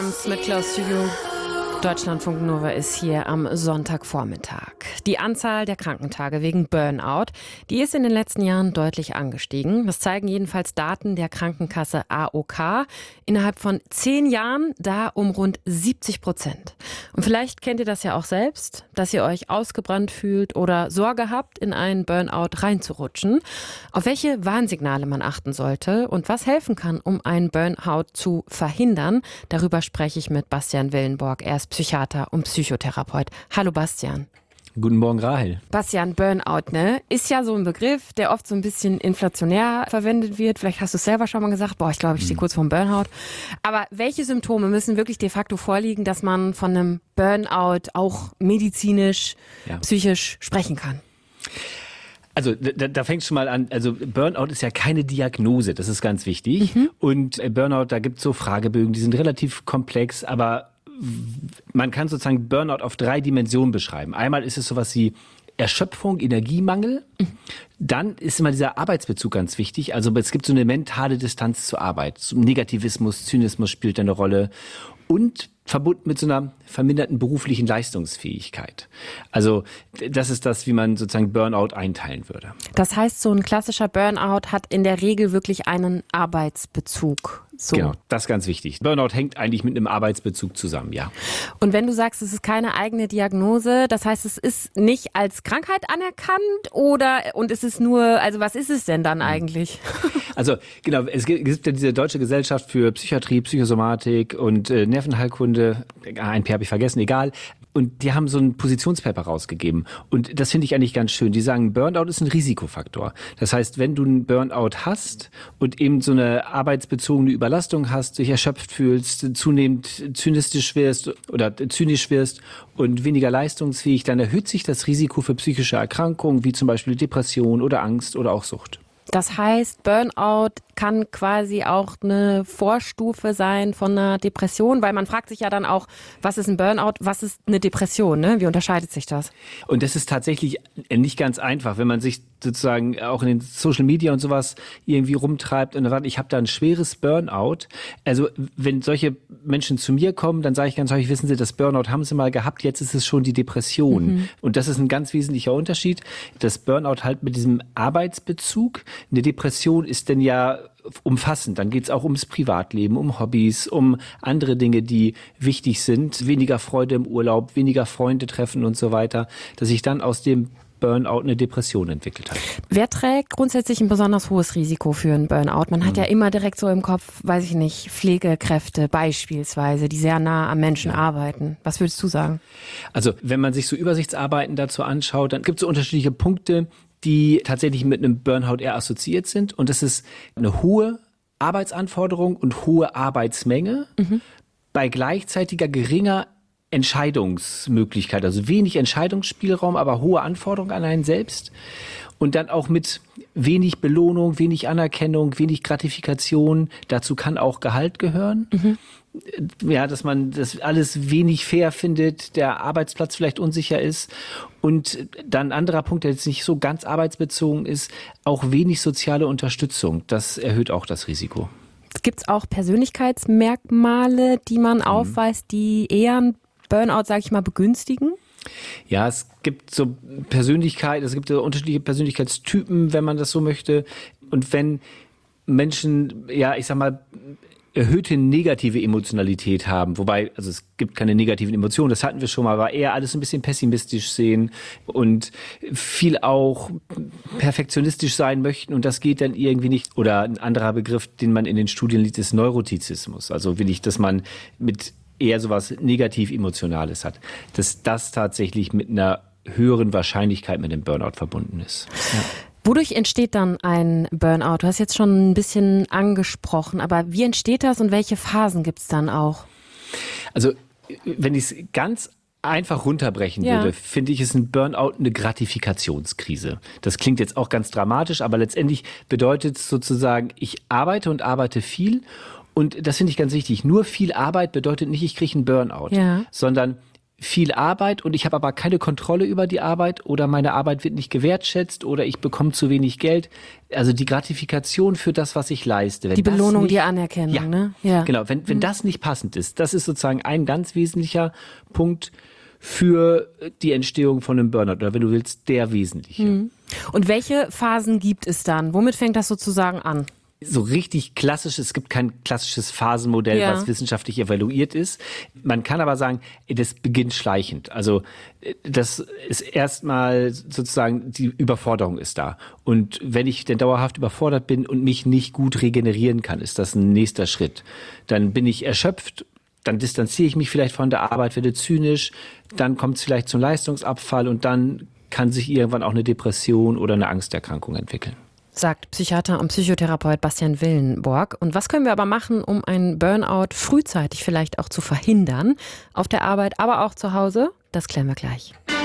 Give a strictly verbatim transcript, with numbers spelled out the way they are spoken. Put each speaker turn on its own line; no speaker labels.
Drums mit Close to You. Deutschlandfunk Nova ist hier am Sonntagvormittag. Die Anzahl der Krankentage wegen Burnout, die ist in den letzten Jahren deutlich angestiegen. Das zeigen jedenfalls Daten der Krankenkasse A O K. Innerhalb von zehn Jahren da um rund siebzig Prozent. Und vielleicht kennt ihr das ja auch selbst, dass ihr euch ausgebrannt fühlt oder Sorge habt, in einen Burnout reinzurutschen. Auf welche Warnsignale man achten sollte und was helfen kann, um einen Burnout zu verhindern, darüber spreche ich mit Bastian Willenborg. Er ist Psychiater und Psychotherapeut. Hallo Bastian.
Guten Morgen, Rahel.
Bastian, Burnout, ne, ist ja so ein Begriff, der oft so ein bisschen inflationär verwendet wird. Vielleicht hast du es selber schon mal gesagt, boah, ich glaube, ich stehe kurz vorm Burnout. Aber welche Symptome müssen wirklich de facto vorliegen, dass man von einem Burnout auch medizinisch, ja. psychisch sprechen kann?
Also da, da fängt es schon mal an, also Burnout ist ja keine Diagnose, das ist ganz wichtig. Mhm. Und Burnout, da gibt es so Fragebögen, die sind relativ komplex, aber man kann sozusagen Burnout auf drei Dimensionen beschreiben. Einmal ist es sowas wie Erschöpfung, Energiemangel. Mhm. Dann ist immer dieser Arbeitsbezug ganz wichtig. Also es gibt so eine mentale Distanz zur Arbeit. So Negativismus, Zynismus spielt eine Rolle. Und verbunden mit so einer verminderten beruflichen Leistungsfähigkeit. Also das ist das, wie man sozusagen Burnout einteilen würde.
Das heißt, so ein klassischer Burnout hat in der Regel wirklich einen Arbeitsbezug. So.
Genau, das ist ganz wichtig. Burnout hängt eigentlich mit einem Arbeitsbezug zusammen, ja.
Und wenn du sagst, es ist keine eigene Diagnose, das heißt, es ist nicht als Krankheit anerkannt oder und es ist nur, also was ist es denn dann eigentlich?
Also genau, es gibt ja diese Deutsche Gesellschaft für Psychiatrie, Psychosomatik und äh, Nervenheilkunde, ein P habe ich vergessen, egal. Und die haben so ein Positionspaper rausgegeben. Und das finde ich eigentlich ganz schön. Die sagen, Burnout ist ein Risikofaktor. Das heißt, wenn du einen Burnout hast und eben so eine arbeitsbezogene Überlastung hast, dich erschöpft fühlst, zunehmend zynistisch wirst oder zynisch wirst und weniger leistungsfähig, dann erhöht sich das Risiko für psychische Erkrankungen, wie zum Beispiel Depression oder Angst oder auch Sucht.
Das heißt, Burnout kann quasi auch eine Vorstufe sein von einer Depression, weil man fragt sich ja dann auch, was ist ein Burnout, was ist eine Depression, ne? Wie unterscheidet sich das?
Und das ist tatsächlich nicht ganz einfach, wenn man sich sozusagen auch in den Social Media und sowas irgendwie rumtreibt und sagt, ich habe da ein schweres Burnout. Also wenn solche Menschen zu mir kommen, dann sage ich ganz häufig, wissen Sie, das Burnout haben Sie mal gehabt, jetzt ist es schon die Depression. Mhm. Und das ist ein ganz wesentlicher Unterschied. Das Burnout halt mit diesem Arbeitsbezug. Eine Depression ist denn ja umfassend. Dann geht es auch ums Privatleben, um Hobbys, um andere Dinge, die wichtig sind. Weniger Freude im Urlaub, weniger Freunde treffen und so weiter. Dass sich dann aus dem Burnout eine Depression entwickelt hat.
Wer trägt grundsätzlich ein besonders hohes Risiko für einen Burnout? Man hat mhm. ja immer direkt so im Kopf, weiß ich nicht, Pflegekräfte beispielsweise, die sehr nah am Menschen ja. arbeiten. Was würdest du sagen?
Also wenn man sich so Übersichtsarbeiten dazu anschaut, dann gibt es so unterschiedliche Punkte, die tatsächlich mit einem Burnout eher assoziiert sind. Und das ist eine hohe Arbeitsanforderung und hohe Arbeitsmenge mhm. bei gleichzeitiger geringer Entscheidungsmöglichkeit, also wenig Entscheidungsspielraum, aber hohe Anforderungen an einen selbst. Und dann auch mit wenig Belohnung, wenig Anerkennung, wenig Gratifikation. Dazu kann auch Gehalt gehören. Mhm. Ja, dass man das alles wenig fair findet, der Arbeitsplatz vielleicht unsicher ist. Und dann ein anderer Punkt, der jetzt nicht so ganz arbeitsbezogen ist, auch wenig soziale Unterstützung. Das erhöht auch das Risiko.
Gibt es auch Persönlichkeitsmerkmale, die man mhm. aufweist, die eher ein Burnout, sage ich mal, begünstigen?
Ja, es gibt so Persönlichkeit, es gibt so unterschiedliche Persönlichkeitstypen, wenn man das so möchte. Und wenn Menschen, ja, ich sag mal, erhöhte negative Emotionalität haben, wobei, also es gibt keine negativen Emotionen, das hatten wir schon mal, aber eher alles ein bisschen pessimistisch sehen und viel auch perfektionistisch sein möchten und das geht dann irgendwie nicht. Oder ein anderer Begriff, den man in den Studien liest, ist Neurotizismus. Also will ich, dass man mit eher sowas negativ-emotionales hat, dass das tatsächlich mit einer höheren Wahrscheinlichkeit mit dem Burnout verbunden ist. Ja.
Wodurch entsteht dann ein Burnout? Du hast jetzt schon ein bisschen angesprochen, aber wie entsteht das und welche Phasen gibt es dann auch?
Also wenn ich es ganz einfach runterbrechen
ja.
würde, finde ich, ist ein Burnout eine Gratifikationskrise. Das klingt jetzt auch ganz dramatisch, aber letztendlich bedeutet es sozusagen, ich arbeite und arbeite viel. Und das finde ich ganz wichtig. Nur viel Arbeit bedeutet nicht, ich kriege einen Burnout, ja. sondern viel Arbeit und ich habe aber keine Kontrolle über die Arbeit oder meine Arbeit wird nicht gewertschätzt oder ich bekomme zu wenig Geld. Also die Gratifikation für das, was ich leiste. Wenn
die Belohnung,
nicht,
die Anerkennung,
ja,
ne? Ja.
Genau, wenn, wenn mhm. das nicht passend ist, das ist sozusagen ein ganz wesentlicher Punkt für die Entstehung von einem Burnout oder wenn du willst, der wesentliche.
Mhm. Und welche Phasen gibt es dann? Womit fängt das sozusagen an?
So richtig klassisch, es gibt kein klassisches Phasenmodell, ja. was wissenschaftlich evaluiert ist. Man kann aber sagen, das beginnt schleichend. Also das ist erstmal sozusagen, die Überforderung ist da. Und wenn ich denn dauerhaft überfordert bin und mich nicht gut regenerieren kann, ist das ein nächster Schritt. Dann bin ich erschöpft, dann distanziere ich mich vielleicht von der Arbeit, werde zynisch, dann kommt es vielleicht zum Leistungsabfall und dann kann sich irgendwann auch eine Depression oder eine Angsterkrankung entwickeln.
Sagt Psychiater und Psychotherapeut Bastian Willenborg. Und was können wir aber machen, um einen Burnout frühzeitig vielleicht auch zu verhindern? Auf der Arbeit, aber auch zu Hause? Das klären wir gleich.